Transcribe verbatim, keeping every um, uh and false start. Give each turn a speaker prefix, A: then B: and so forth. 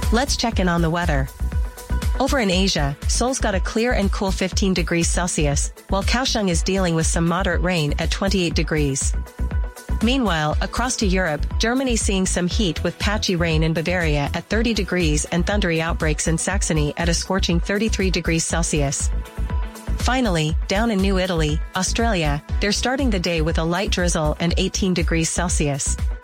A: Let's check in on the weather. Over in Asia, Seoul's got a clear and cool fifteen degrees Celsius, while Kaohsiung is dealing with some moderate rain at twenty-eight degrees. Meanwhile, across to Europe, Germany's seeing some heat with patchy rain in Bavaria at thirty degrees and thundery outbreaks in Saxony at a scorching thirty-three degrees Celsius. Finally, down in New Italy, Australia, they're starting the day with a light drizzle and eighteen degrees Celsius.